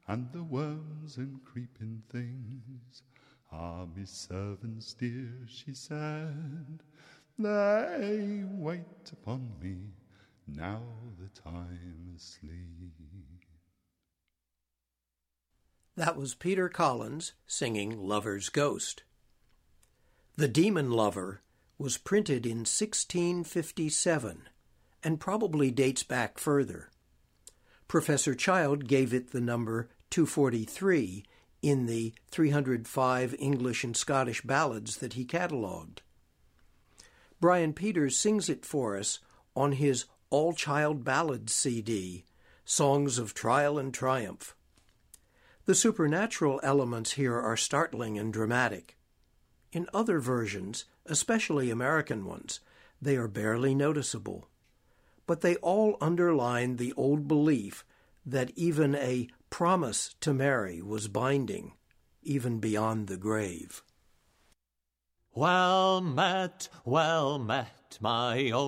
and the worms and creeping things are me servants dear, she said. They wait upon me now that I'm asleep. That was Peter Collins singing Lover's Ghost. The Demon Lover was printed in 1657 and probably dates back further. Professor Child gave it the number 243 in the 305 English and Scottish ballads that he catalogued. Brian Peters sings it for us on his All-Child Ballads CD, Songs of Trial and Triumph. The supernatural elements here are startling and dramatic. In other versions, especially American ones, they are barely noticeable. But they all underline the old belief that even a promise to marry was binding, even beyond the grave. Well met, my own